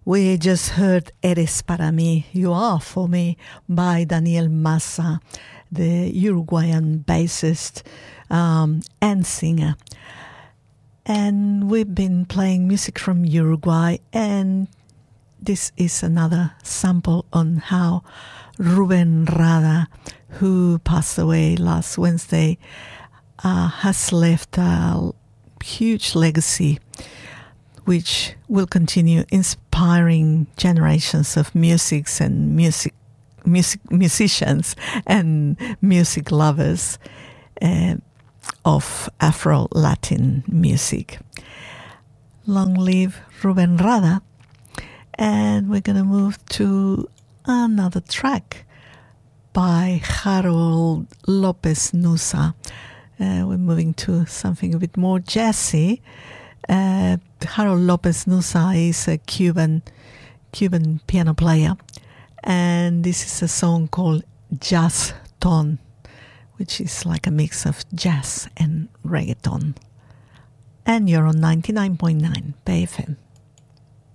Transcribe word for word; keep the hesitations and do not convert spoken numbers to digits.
We just heard Eres para mí, You Are for Me by Daniel Massa, the Uruguayan bassist um, and singer. And we've been playing music from Uruguay, and this is another sample on how Rubén Rada, who passed away last Wednesday, uh, has left a huge legacy which will continue inspiring generations of musics and music, music musicians and music lovers uh, of Afro-Latin music. Long live Rubén Rada. And we're going to move to another track by Harold Lopez Nussa. Uh, we're moving to something a bit more jazzy. Uh, Harold Lopez Nussa is a Cuban Cuban piano player, and this is a song called Jazz Ton, which is like a mix of jazz and reggaeton. And you're on ninety-nine point nine Bay F M.